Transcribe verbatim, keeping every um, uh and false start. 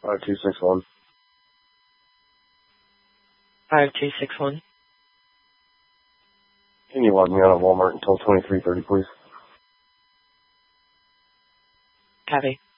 Five two six one. Five two six one. Can you log me out of Walmart until twenty-three thirty, please? Copy.